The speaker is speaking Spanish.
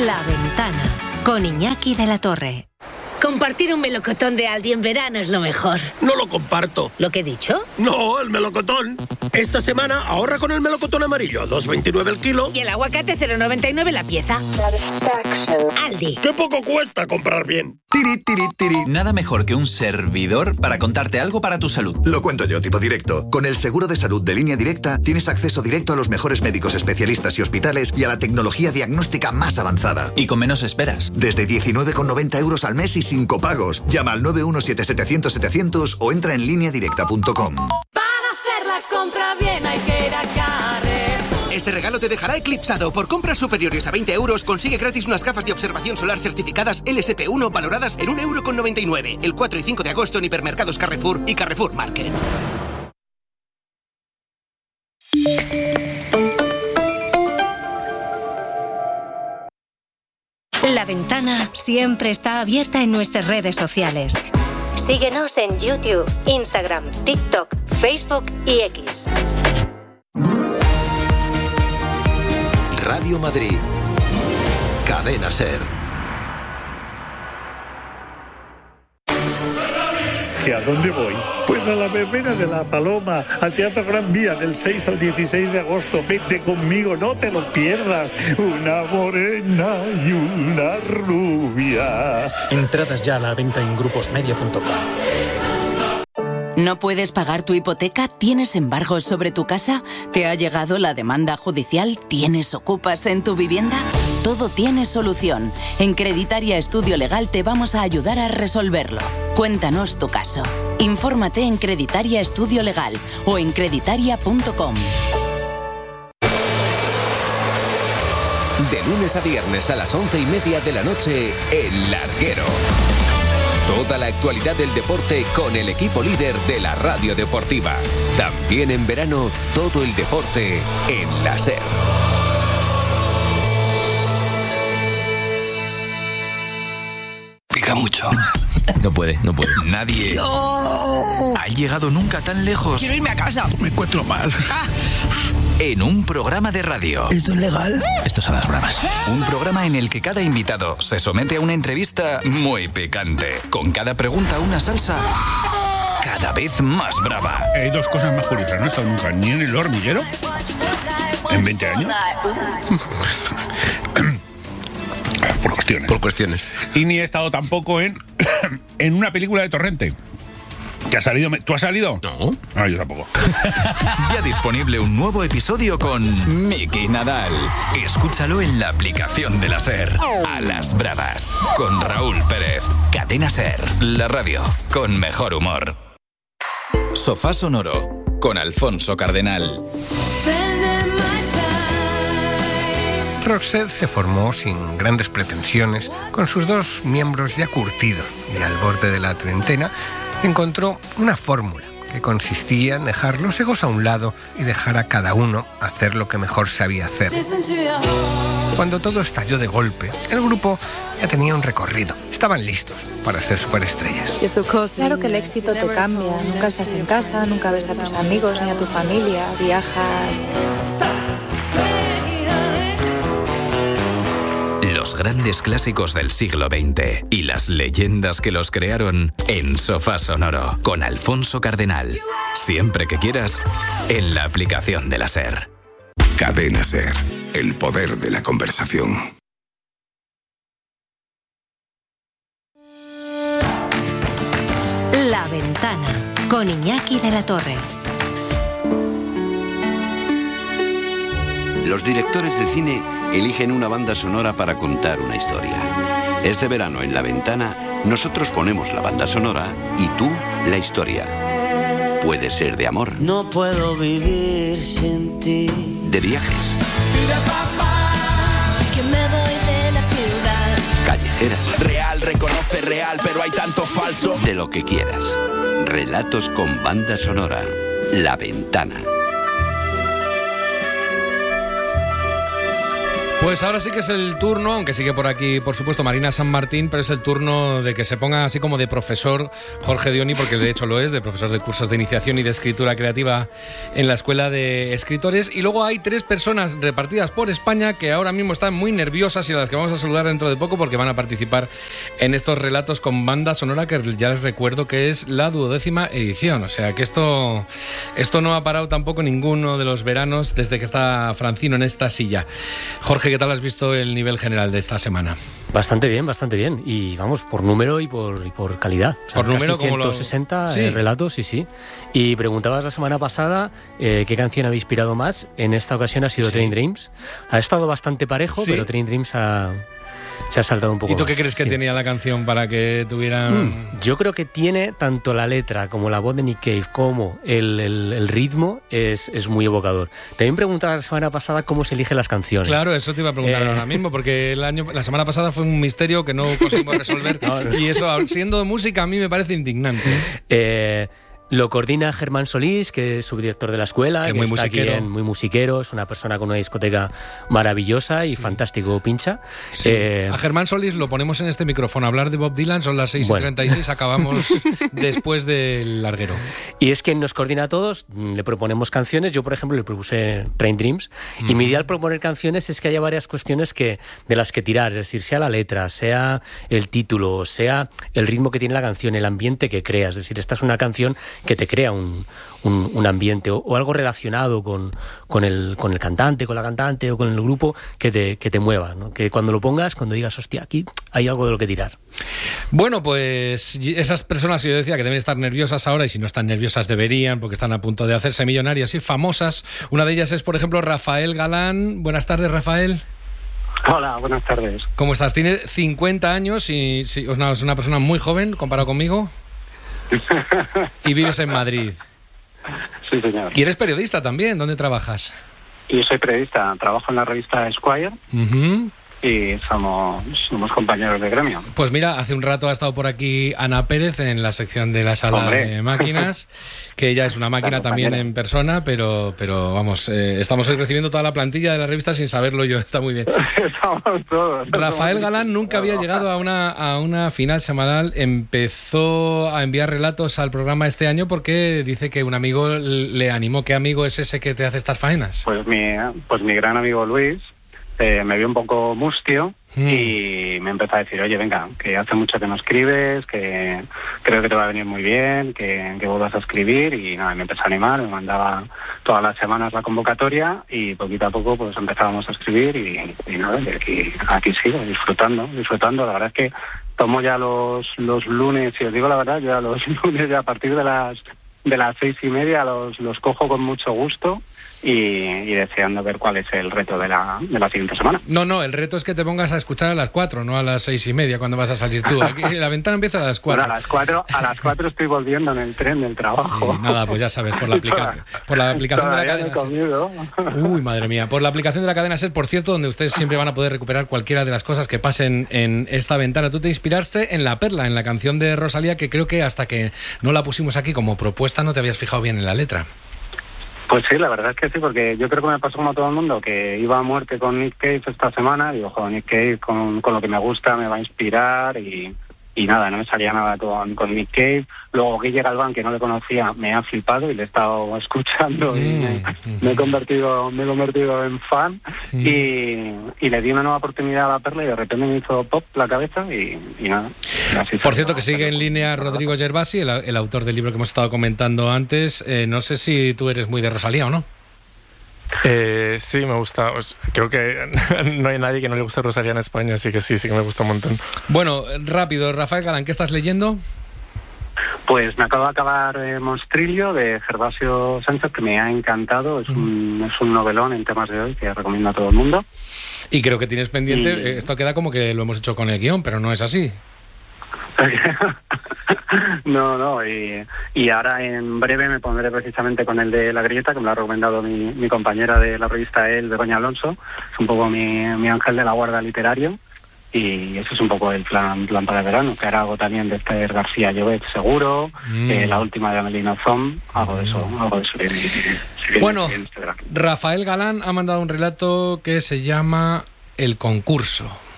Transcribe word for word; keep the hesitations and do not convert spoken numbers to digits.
La Ventana, con Iñaki de la Torre. Compartir un melocotón de Aldi en verano es lo mejor. No lo comparto. ¿Lo que he dicho? No, el melocotón. Esta semana ahorra con el melocotón amarillo, dos veintinueve el kilo. Y el aguacate cero noventa y nueve la pieza. Aldi. ¡Qué poco cuesta comprar bien! Tiri, tiri, tiri. Nada mejor que un servidor para contarte algo para tu salud. Lo cuento yo, tipo directo. Con el seguro de salud de Línea Directa tienes acceso directo a los mejores médicos especialistas y hospitales y a la tecnología diagnóstica más avanzada. Y con menos esperas. Desde diecinueve con noventa euros al mes y sin copagos. Llama al nueve uno siete setecientos setecientos o entra en línea directa punto com. Para hacer la compra bien hay que ir a Carrer. Este regalo te dejará eclipsado. Por compras superiores a veinte euros, consigue gratis unas gafas de observación solar certificadas L S P uno valoradas en un euro con noventa y nueve. El cuatro y cinco de agosto en hipermercados Carrefour y Carrefour Market. La Ventana siempre está abierta en nuestras redes sociales. Síguenos en YouTube, Instagram, TikTok, Facebook y X. Radio Madrid. Cadena Ser. ¿Que a dónde voy? Pues a la verbena de La Paloma, al Teatro Gran Vía, del seis al dieciséis de agosto. Vete conmigo, no te lo pierdas. Una morena y una rubia. Entradas ya a la venta en gruposmedia punto com. ¿No puedes pagar tu hipoteca? ¿Tienes embargos sobre tu casa? ¿Te ha llegado la demanda judicial? ¿Tienes ocupas en tu vivienda? Todo tiene solución. En Creditaria Estudio Legal te vamos a ayudar a resolverlo. Cuéntanos tu caso. Infórmate en Creditaria Estudio Legal o en creditaria punto com. De lunes a viernes a las once y media de la noche, El Larguero. Toda la actualidad del deporte con el equipo líder de la radio deportiva. También en verano, todo el deporte en la SER. Pica mucho. No puede, no puede. Nadie ¡No! ha llegado nunca tan lejos. Quiero irme a casa. Me encuentro mal. Ah. En un programa de radio. ¿Esto es legal? Esto es a las bravas. Un programa en el que cada invitado se somete a una entrevista muy picante. Con cada pregunta una salsa cada vez más brava. Hay dos cosas más curiosas. No he estado nunca ni en El Hormiguero en veinte años. Por cuestiones. Por cuestiones. Y ni he estado tampoco en, en una película de Torrente. ¿Que ha salido? ¿Tú has salido? No. Ah, yo tampoco. Ya disponible un nuevo episodio con Miki Nadal. Escúchalo en la aplicación de la SER. A las bravas. Con Raúl Pérez. Cadena SER. La radio con mejor humor. Sofá Sonoro. Con Alfonso Cardenal. Roxette se formó sin grandes pretensiones, con sus dos miembros ya curtidos y al borde de la treintena. Encontró una fórmula que consistía en dejar los egos a un lado y dejar a cada uno hacer lo que mejor sabía hacer. Cuando todo estalló de golpe, el grupo ya tenía un recorrido. Estaban listos para ser superestrellas. Claro que el éxito te cambia. Nunca estás en casa, nunca ves a tus amigos ni a tu familia. Viajas... Los grandes clásicos del siglo veinte y las leyendas que los crearon en Sofá Sonoro con Alfonso Cardenal. Siempre que quieras, en la aplicación de la SER. Cadena SER, el poder de la conversación. La Ventana, con Iñaki de la Torre. Los directores de cine eligen una banda sonora para contar una historia. Este verano en La Ventana, nosotros ponemos la banda sonora y tú la historia. Puede ser de amor. No puedo vivir sin ti. De viajes. Mira, papá, que me voy de la ciudad. Callejeras. Real, reconoce real, pero hay tanto falso. De lo que quieras. Relatos con banda sonora. La Ventana. Pues ahora sí que es el turno, aunque sigue por aquí, por supuesto, Marina San Martín, pero es el turno de que se ponga así como de profesor Jorge Dioni, porque de hecho lo es, de profesor de cursos de iniciación y de escritura creativa en la Escuela de Escritores. Y luego hay tres personas repartidas por España que ahora mismo están muy nerviosas y a las que vamos a saludar dentro de poco porque van a participar en estos relatos con banda sonora, que ya les recuerdo que es la duodécima edición. O sea que esto, esto no ha parado tampoco ninguno de los veranos desde que está Francino en esta silla. Jorge, ¿qué tal has visto el nivel general de esta semana? Bastante bien, bastante bien. Y vamos, por número y por, y por calidad. O sea, por número, como ciento sesenta lo... ¿Sí? eh, relatos, sí, sí. Y preguntabas la semana pasada eh, qué canción había inspirado más. En esta ocasión ha sido sí. Train Dreams. Ha estado bastante parejo, ¿sí? Pero Train Dreams ha... se ha saltado un poco. ¿Y tú más. qué crees que sí. tenía la canción para que tuviera...? Mm, yo creo que tiene tanto la letra como la voz de Nick Cave como el, el, el ritmo es, es muy evocador. También preguntaba la semana pasada cómo se eligen las canciones. Claro, eso te iba a preguntar eh... ahora mismo, porque el año, la semana pasada fue un misterio que no conseguimos resolver. no, no. Y eso, siendo música, a mí me parece indignante. Eh... Lo coordina Germán Solís, que es subdirector de la escuela, que, que muy está musiquero. Aquí en, muy musiquero, es una persona con una discoteca maravillosa y sí. fantástico pincha. Sí. Eh, a Germán Solís lo ponemos en este micrófono. Hablar de Bob Dylan, son las seis bueno. y treinta y seis, acabamos después del larguero. Y es quien nos coordina a todos, le proponemos canciones. Yo, por ejemplo, le propuse Train Dreams. Mm. Y mi idea al proponer canciones es que haya varias cuestiones que, de las que tirar, es decir, sea la letra, sea el título, sea el ritmo que tiene la canción, el ambiente que crea. Es decir, esta es una canción que te crea un, un, un ambiente o, o algo relacionado con, con, el, con el cantante, con la cantante o con el grupo que te, que te mueva, ¿no? Que cuando lo pongas, cuando digas, hostia, aquí hay algo de lo que tirar. Bueno, pues esas personas que yo decía que deben estar nerviosas ahora, y si no están nerviosas deberían, porque están a punto de hacerse millonarias y famosas. Una de ellas es, por ejemplo, Rafael Galán. Buenas tardes, Rafael. Hola, buenas tardes. ¿Cómo estás? Tienes cincuenta años y sí, es una, es una persona muy joven comparado conmigo. Y vives en Madrid. Sí, señor. Y eres periodista también. ¿Dónde trabajas? Y soy periodista. Trabajo en la revista Esquire. Uh-huh. Y somos, somos compañeros de gremio. Pues mira, hace un rato ha estado por aquí Ana Pérez en la sección de la sala Hombre. de máquinas, que ella es una máquina también en persona, pero pero vamos, eh, estamos hoy recibiendo toda la plantilla de la revista sin saberlo yo, está muy bien. Estamos todos. Rafael Galán nunca había llegado a una, a una final semanal, empezó a enviar relatos al programa este año porque dice que un amigo le animó. ¿Qué amigo es ese que te hace estas faenas? Pues mi, pues mi gran amigo Luis. Eh, me vio un poco mustio mm. y me empezó a decir, oye, venga, que hace mucho que no escribes, que creo que te va a venir muy bien, que, que vuelvas a escribir. Y nada, me empezó a animar, me mandaba todas las semanas la convocatoria y poquito a poco pues empezábamos a escribir y, y nada, y aquí, aquí sigo, disfrutando, disfrutando. La verdad es que tomo ya los, los lunes, si os digo la verdad, yo ya los lunes ya a partir de las de las seis y media los, los cojo con mucho gusto. Y, y deseando ver cuál es el reto de la, de la siguiente semana. No, no, el reto es que te pongas a escuchar a las cuatro, no a las seis y media cuando vas a salir tú. Aquí, la ventana empieza a las cuatro. Bueno, a las cuatro, a las cuatro estoy volviendo en el tren del trabajo. Sí, nada, pues ya sabes, por la aplicación, por la aplicación de la cadena SER. Uy, madre mía, por la aplicación de la cadena SER, por cierto, donde ustedes siempre van a poder recuperar cualquiera de las cosas que pasen en esta ventana. Tú te inspiraste en La Perla, en la canción de Rosalía, que creo que hasta que no la pusimos aquí como propuesta no te habías fijado bien en la letra. Pues sí, la verdad es que sí, porque yo creo que me pasó como a todo el mundo, que iba a muerte con Nick Cave esta semana, y digo, joder, Nick Cave con, con lo que me gusta me va a inspirar, y, y nada, no me salía nada con, con Nick Cave. Luego Guille Galván, que no le conocía, me ha flipado y le he estado escuchando, mm. y me, me he convertido me he convertido en fan, mm. y, y le di una nueva oportunidad a La Perla y de repente me hizo pop la cabeza y, y nada. Así Por cierto, que sigue en línea Rodrigo Gervasi, el, el autor del libro que hemos estado comentando antes. Eh, no sé si tú eres muy de Rosalía o no. Eh, sí, me gusta. Pues, creo que no hay nadie que no le guste Rosalía en España, así que sí, sí que me gusta un montón. Bueno, rápido, Rafael Galán, ¿qué estás leyendo? Pues me acabo de acabar eh, Monstrillo, de Gervasio Sánchez, que me ha encantado. Es un, es un novelón en temas de hoy que recomiendo a todo el mundo. Y creo que tienes pendiente, y... esto queda como que lo hemos hecho con el guión, pero no es así. no, no, y, y ahora en breve me pondré precisamente con el de La Grieta, que me lo ha recomendado mi, mi compañera de la revista El, Begoña Alonso. Es un poco mi, mi ángel de la guarda literario. Y ese es un poco el plan, plan para el verano, que hará algo también de Esther García Llobet, seguro, mm. eh, la última de Amelina Zom, algo de eso, algo de eso. Si viene, bueno, si viene este Rafael Galán ha mandado un relato que se llama el concurso.